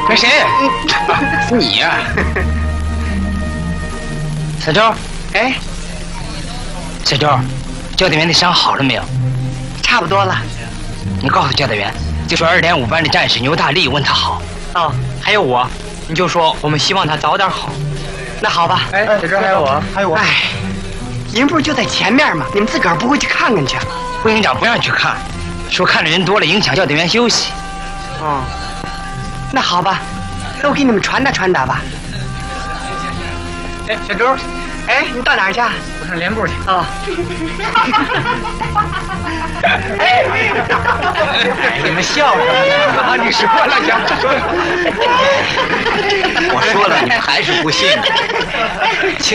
那谁？你呀、小周。 哎， 小周，教导员的伤好了没有？ 差不多了。 你告诉教导员，就说2.5班的战士牛大力问他好。 哦，还有我，你就说我们希望他早点好。那好吧。 哎，小周还有我，还有我。 哎，营部就在前面嘛，你们自个儿不会去看看去？ 副营长不让去看，说看的人多了影响教导员休息。 哦，那好吧，那我给你们传达传达吧。 哎，小周， 哎，你到哪儿去？ 我上连部去。 哦。 哎，你们笑什么？ 啊，你说了，小周。 我说了，你们还是不信。